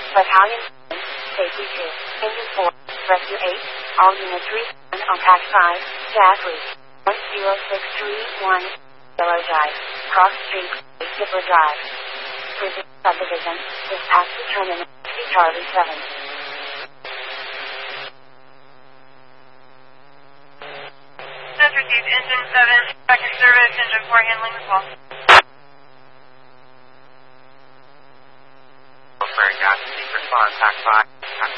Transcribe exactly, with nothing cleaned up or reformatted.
Battalion seven, Safety two, Engine four, Rescue eight, all units respond on Patch five, Gas Leak, one zero six three one, Yellow Drive, Cross Street, Skipper Drive. Prison Subdivision, dispatch to Terminal Charlie seven. Just received Engine seven, back in service, Engine four handling the call. Gas Leak, respond, Pack five.